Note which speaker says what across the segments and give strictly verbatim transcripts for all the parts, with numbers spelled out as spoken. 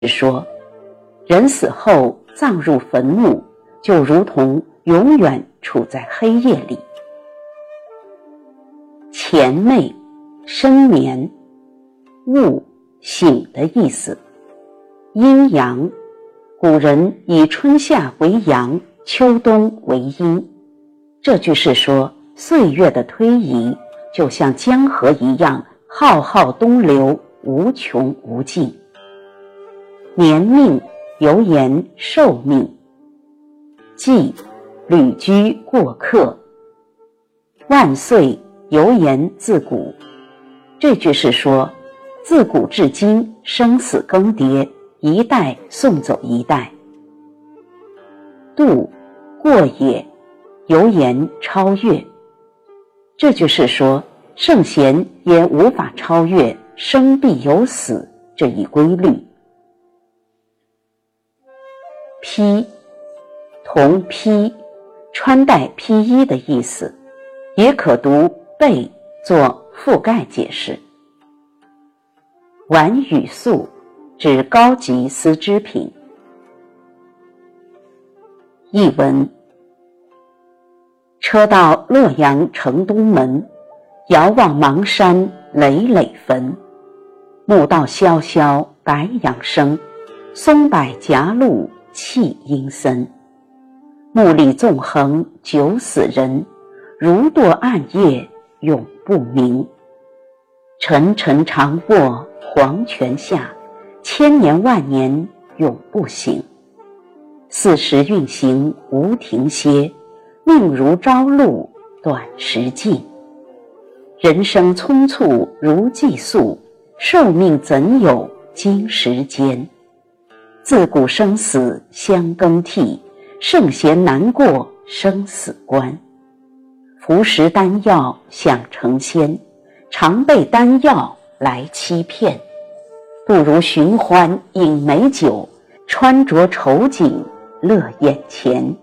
Speaker 1: 说，人死后葬入坟墓，就如同永远处在黑夜里。前寐，深眠，寤，醒的意思。阴阳，古人以春夏为阳，秋冬为阴。这句是说，岁月的推移就像江河一样浩浩东流，无穷无尽。年命，有言寿命。寄，旅居过客。万岁，有言自古。这句是说，自古至今生死更迭，一代送走一代。度，过也，有言超越。这句是说，圣贤也无法超越生必有死这一规律。披，同披，穿戴披衣的意思，也可读被做覆盖解释。晚雨素，指高级丝织品。译文：车到洛阳城东门，遥望邙山累累坟。暮道萧萧白杨生，松柏夹路气阴森。目里纵横九死人，如堕暗夜永不明。沉沉长卧黄泉下，千年万年永不醒。四时运行无停歇，命如朝露短时尽。人生匆促如寄宿，寿命怎有经时间。自古生死相更替，圣贤难过生死关。服食丹药想成仙，常被丹药来欺骗。不如寻欢饮美酒，穿着丑景乐眼前。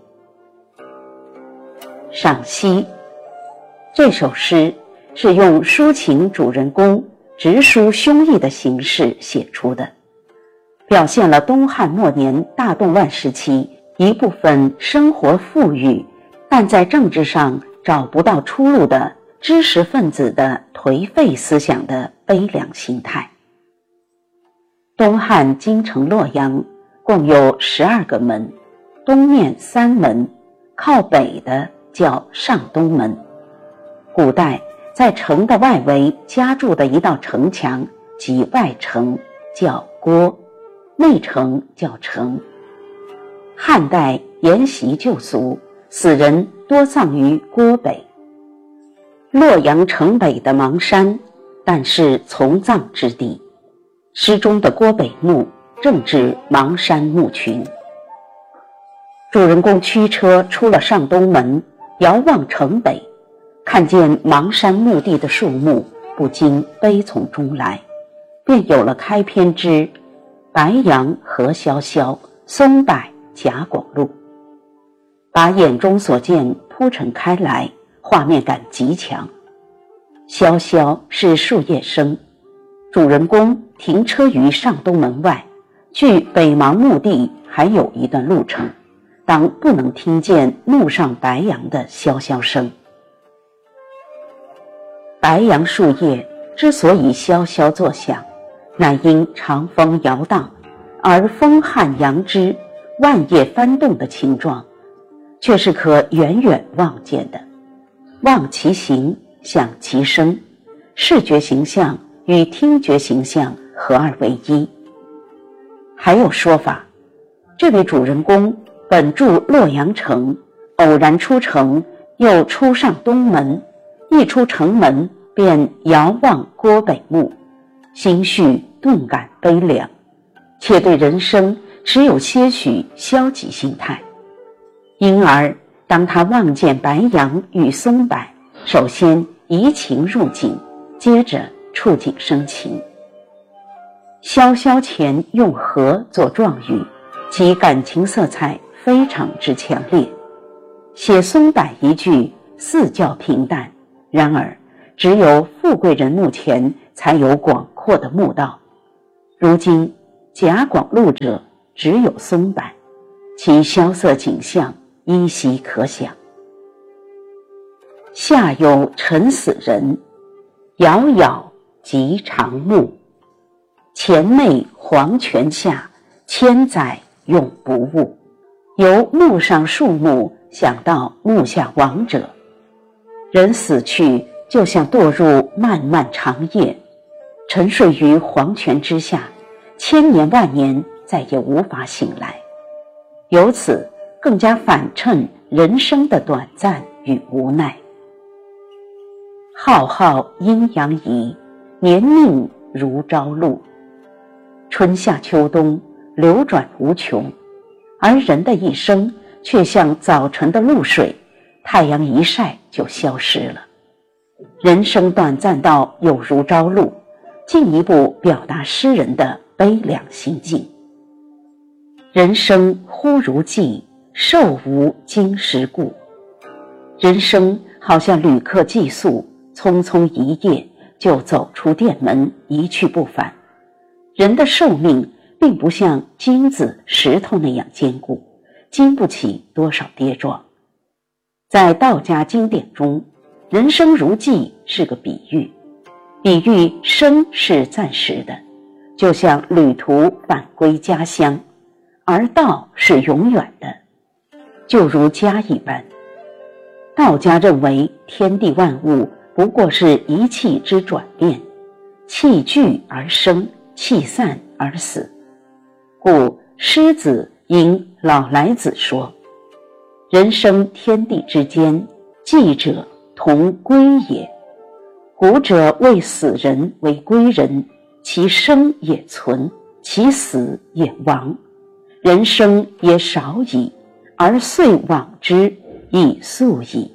Speaker 1: 赏析：这首诗是用抒情主人公直抒胸臆的形式写出的，表现了东汉末年大动乱时期一部分生活富裕，但在政治上找不到出路的知识分子的颓废思想的悲凉心态。东汉京城洛阳共有十二个门，东面三门，靠北的叫上东门。古代在城的外围加筑的一道城墙即外城，叫郭，内城叫城。汉代沿袭旧俗，死人多葬于郭北。洛阳城北的邙山，但是从葬之地。诗中的郭北墓正指邙山墓群。主人公驱车出了上东门，遥望城北，看见邙山墓地的树木，不禁悲从中来，便有了开篇之白杨何萧萧，松柏夹广路，把眼中所见铺陈开来，画面感极强。萧萧是树叶声，主人公停车于上东门外，距北邙墓地还有一段路程，当不能听见路上白杨的萧萧声。白杨树叶之所以萧萧作响，乃因长风摇荡，而风撼杨枝，万叶翻动的情状，却是可远远望见的。望其形，想其声，视觉形象与听觉形象合二为一。还有说法，这位主人公本住洛阳城，偶然出城，又出上东门，一出城门便遥望郭北墓，心绪顿感悲凉，且对人生持有些许消极心态。因而当他望见白杨与松柏，首先移情入景，接着触景生情。萧萧前用和做状语，其感情色彩非常之强烈。写松柏一句似较平淡，然而只有富贵人墓前才有广阔的墓道。如今夹广路者只有松柏，其萧瑟景象依稀可想。下有沉死人，杳杳即长木。前内黄泉下，千载永不误。由木上树木想到木下亡者，人死去就像堕入漫漫长夜，沉睡于黄泉之下，千年万年再也无法醒来。由此更加反衬人生的短暂与无奈。浩浩阴阳移，年命如朝露。春夏秋冬流转无穷，而人的一生却像早晨的露水，太阳一晒就消失了。人生短暂到有如朝露，进一步表达诗人的悲凉心境。人生忽如寄，寿无经时故。人生好像旅客寄宿，匆匆一夜就走出店门，一去不返。人的寿命并不像金子石头那样坚固，经不起多少跌撞。在道家经典中，人生如寄是个比喻，比喻生是暂时的，就像旅途返归家乡，而道是永远的，就如家一般。道家认为天地万物不过是一气之转变，气聚而生，气散而死。故狮子引老来子说，人生天地之间，寄者同归也。古者谓死人为归人，其生也存，其死也亡。人生也少矣，而遂往之，亦速矣。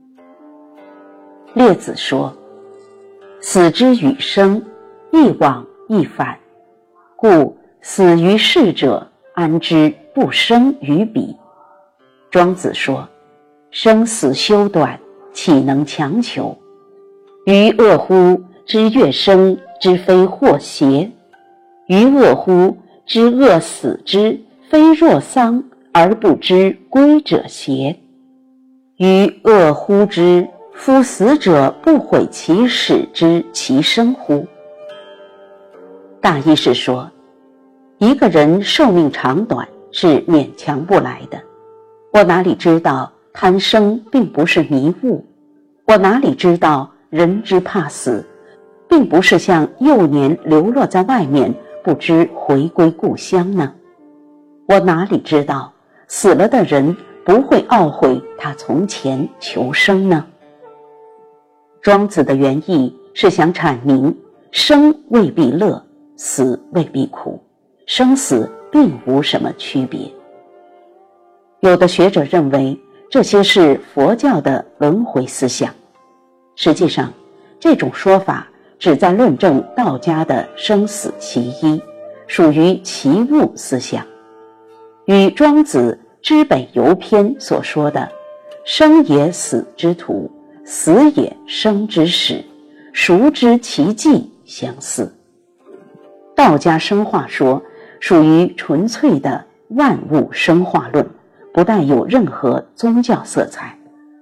Speaker 1: 列子说，死之与生，一往一返，故死于世者，安知不生于彼？庄子说，生死休短，岂能强求？于恶乎之乐生之非祸邪？于恶乎之恶死之非若丧而不知归者邪？于恶乎之夫死者不悔其始之其生乎？大意是说，一个人寿命长短是勉强不来的。我哪里知道贪生并不是迷雾？我哪里知道人之怕死并不是像幼年流落在外面，不知回归故乡呢？我哪里知道死了的人不会懊悔他从前求生呢？庄子的原意是想阐明，生未必乐，死未必苦，生死并无什么区别。有的学者认为这些是佛教的轮回思想，实际上这种说法旨在论证道家的生死其一，属于奇物思想，与庄子知本游篇所说的生也死之途，死也生之始，孰知其迹相似。道家生化说属于纯粹的万物生化论，不带有任何宗教色彩。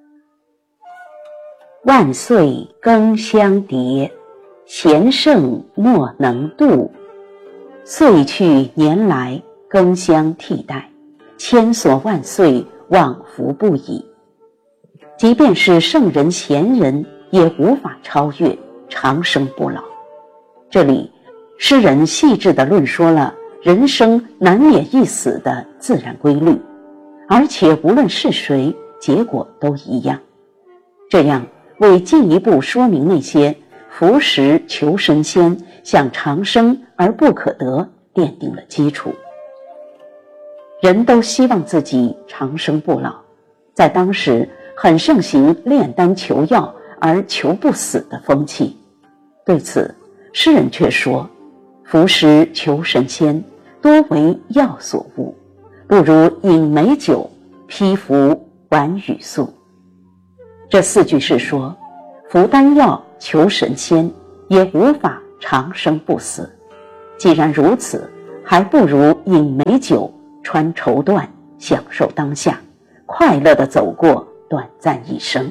Speaker 1: 万岁更相迭，贤圣莫能度。岁去年来，更相替代，千所万岁，往复不已。即便是圣人贤人，也无法超越，长生不老。这里诗人细致地论说了人生难免一死的自然规律，而且无论是谁，结果都一样。这样为进一步说明那些服食求神仙想长生而不可得奠定了基础。人都希望自己长生不老，在当时很盛行炼丹求药而求不死的风气。对此，诗人却说，服食求神仙多为药所误，不如饮美酒，披服晚雨宿。这四句是说，服丹药求神仙也无法长生不死。既然如此， 还不如饮美酒，穿绸缎，享受当下，快乐地走过短暂一生。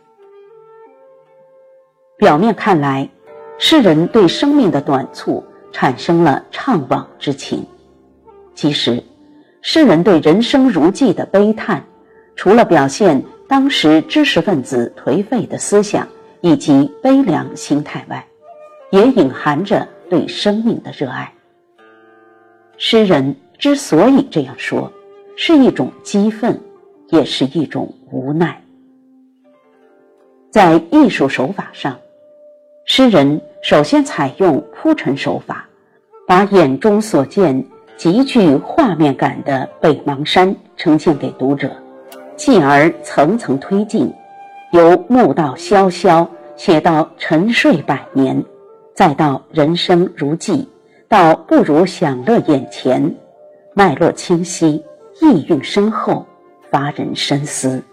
Speaker 1: 表面看来，诗人对生命的短促产生了怅惘之情。其实，诗人对人生如寄的悲叹，除了表现当时知识分子颓废的思想以及悲凉心态外，也隐含着对生命的热爱。诗人之所以这样说，是一种激愤，也是一种无奈。在艺术手法上，诗人首先采用铺陈手法，把眼中所见极具画面感的北邙山呈现给读者，继而层层推进，由暮到萧萧写到沉睡百年，再到人生如寄，到不如享乐眼前，脉络清晰，意蕴深厚，发人深思。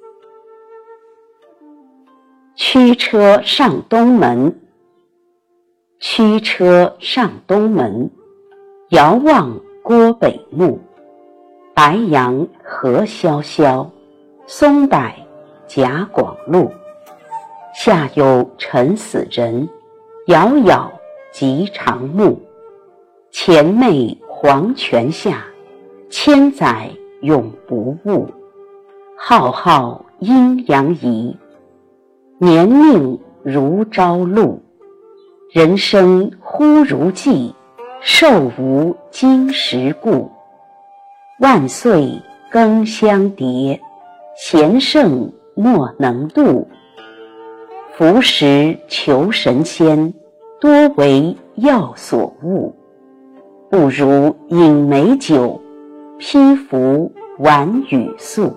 Speaker 1: 驱车上东门，驱车上东门，遥望郭北墓。白杨何萧萧，松柏夹广路。下有沉死人，杳杳及长木。前媚黄泉下，千载永不误。浩浩阴阳仪，年命如朝露。人生忽如寄，寿无今时故。万岁更相迭，贤圣莫能度。服食求神仙，多为药所误。不如饮美酒，披服晚雨宿。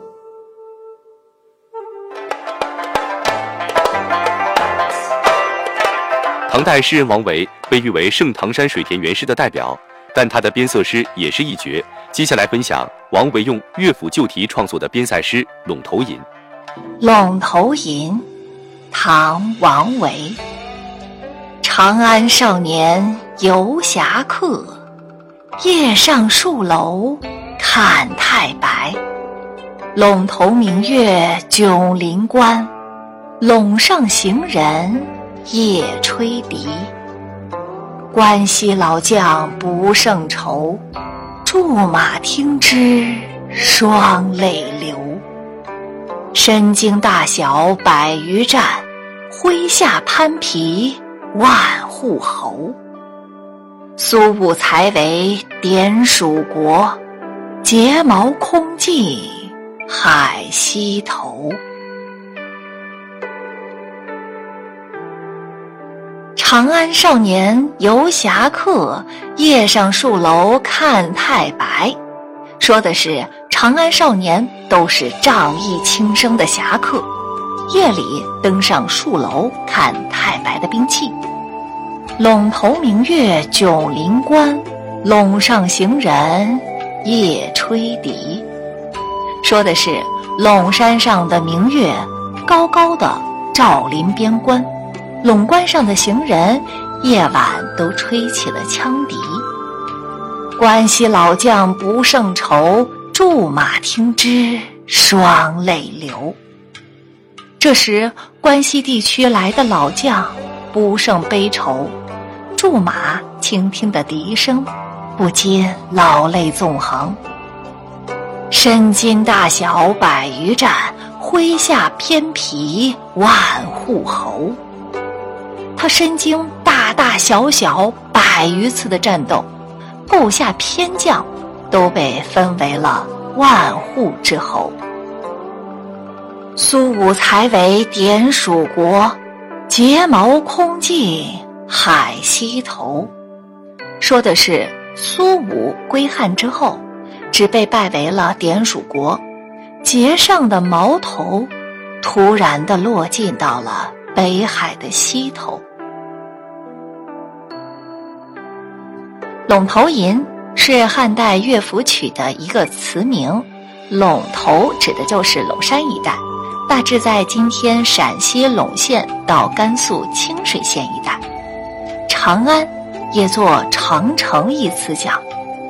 Speaker 2: 唐代诗人王维被誉为盛唐山水田园诗的代表，但他的边塞诗也是一绝。接下来分享王维用乐府旧题创作的边塞诗《陇头吟》。
Speaker 3: 《陇头吟》唐·王维。长安少年游侠客，夜上戍楼看太白。陇头明月迥临关，陇上行人夜吹笛。关西老将不胜愁，驻马听之双泪流。身经大小百余战，麾下攀皮万户侯。苏武才为典属国，睫毛空尽海西头。长安少年游侠客，夜上戍楼看太白，说的是长安少年都是仗义轻生的侠客，夜里登上戍楼看太白的兵器。陇头明月迥临关，陇上行人夜吹笛，说的是陇山上的明月高高的照临边关，陇关上的行人夜晚都吹起了羌笛。关西老将不胜愁，驻马听之双泪流。这时关西地区来的老将不胜悲愁，驻马倾听的笛声，不禁老泪纵横。身经大小百余战，麾下偏皮万户侯。他身经大大小小百余次的战斗，部下偏将都被分为了万户之侯。苏武才为典属国，睫毛空尽海西头，说的是苏武归汉之后，只被拜为了典属国，睫上的毛头突然地落进到了北海的西头。陇头吟是汉代乐府曲的一个词名，陇头指的就是陇山一带，大致在今天陕西陇县到甘肃清水县一带。长安也作长城一词讲，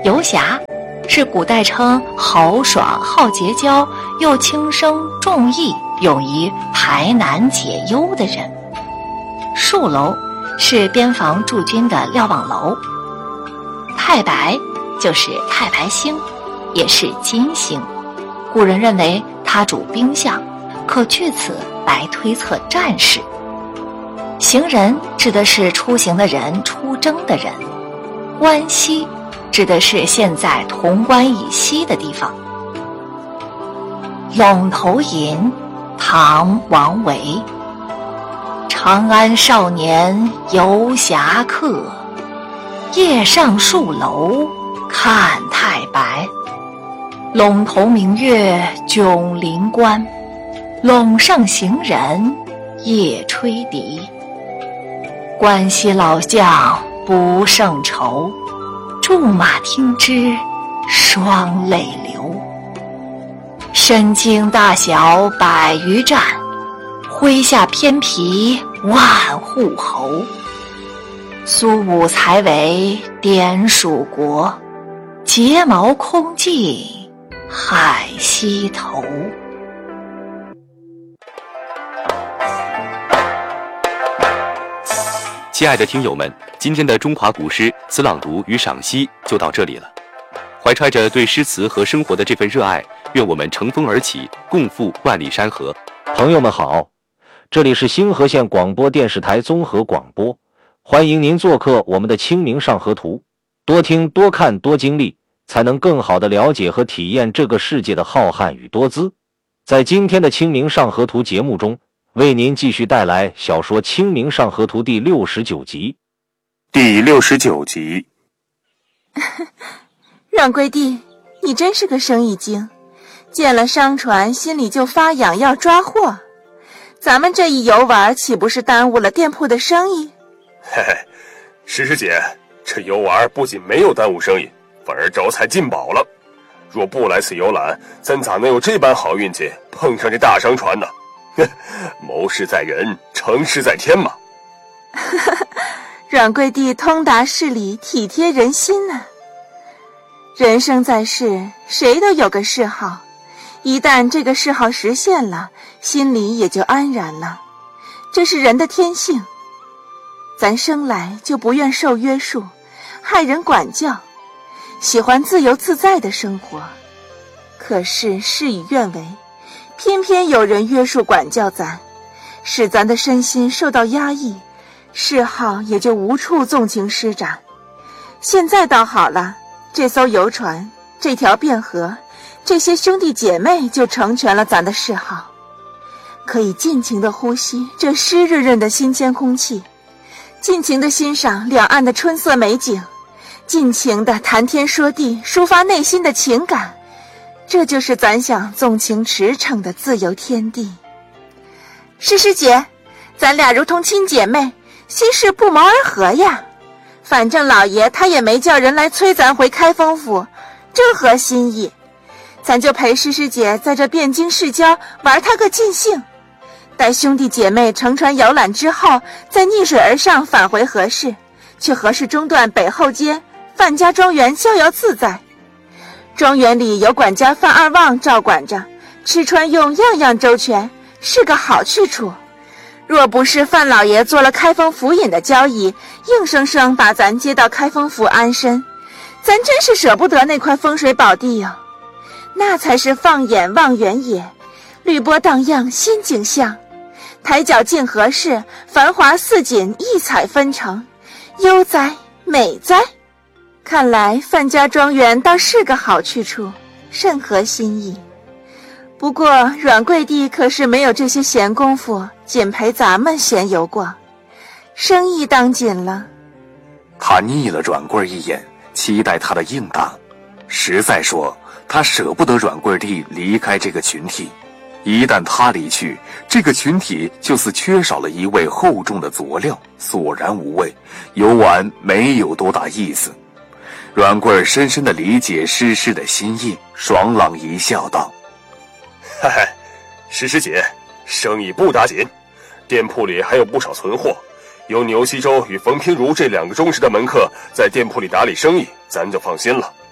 Speaker 3: 游侠是古代称豪爽好结交又轻声重义勇于排难解忧的人。戍楼是边防驻军的瞭望楼。太白就是太白星，也是金星，古人认为它主兵相，可据此来推测战事。行人指的是出行的人，出征的人。关西指的是现在潼关以西的地方。陇头吟，唐·王维。长安少年游侠客，夜上戍楼看太白。陇头明月迥临关，陇上行人夜吹笛。关西老将不胜愁，驻马听之双泪流。身经大小百余战，麾下偏疲万户侯。苏武才为滇蜀国，睫毛空尽海西头。
Speaker 2: 亲爱的听友们，今天的中华古诗词朗读与赏析就到这里了。怀揣着对诗词和生活的这份热爱，愿我们乘风而起，共赴万里山河。
Speaker 4: 朋友们好，这里是星河县广播电视台综合广播，欢迎您做客我们的清明上河图，多听多看多经历，才能更好地了解和体验这个世界的浩瀚与多姿。在今天的清明上河图节目中，为您继续带来小说《清明上河图》第六十九集。
Speaker 5: 第六十九集。
Speaker 6: 阮贵弟，你真是个生意精，见了商船心里就发痒，要抓货。咱们这一游玩岂不是耽误了店铺的生意？
Speaker 5: 嘿嘿，诗诗姐，这游玩不仅没有耽误生意，反而招财进宝了。若不来此游览，咱咋能有这般好运气碰上这大商船呢？谋事在人，成事在天嘛。
Speaker 6: 阮贵弟通达事理，体贴人心啊。人生在世，谁都有个嗜好，一旦这个嗜好实现了，心里也就安然了，这是人的天性。咱生来就不愿受约束，害人管教，喜欢自由自在的生活。可是事与愿违，偏偏有人约束管教咱，使咱的身心受到压抑，嗜好也就无处纵情施展。现在倒好了，这艘游船，这条汴河，这些兄弟姐妹就成全了咱的嗜好，可以尽情地呼吸这湿润润的新鲜空气，尽情地欣赏两岸的春色美景，尽情地谈天说地，抒发内心的情感。这就是咱想纵情驰骋的自由天地。诗诗姐，咱俩如同亲姐妹，心事不谋而合呀。反正老爷他也没叫人来催咱回开封府，正合心意。咱就陪诗诗姐在这汴京市郊玩他个尽兴，待兄弟姐妹乘船游览之后，再逆水而上返回何氏，去何氏中段北后街范家庄园逍遥自在。庄园里有管家范二旺照管着，吃穿用样样周全，是个好去处。若不是范老爷做了开封府尹的交椅，硬生生把咱接到开封府安身，咱真是舍不得那块风水宝地哟、哦。那才是放眼望远也，绿波荡漾新景象，抬脚进何氏，繁华似锦，异彩纷呈，悠哉美哉。看来范家庄园倒是个好去处，甚合心意。不过阮贵弟可是没有这些闲工夫，仅陪咱们闲游过，生意当紧了。
Speaker 5: 他睨了阮贵一眼，期待他的应答。实在说，他舍不得阮贵弟离开这个群体，一旦他离去，这个群体就似缺少了一味厚重的佐料，索然无味，游玩没有多大意思。阮贵深深地理解诗诗的心意，爽朗一笑道：嘿嘿，诗诗姐，生意不打紧，店铺里还有不少存货，有牛希洲与冯平如这两个忠实的门客在店铺里打理生意，咱就放心了。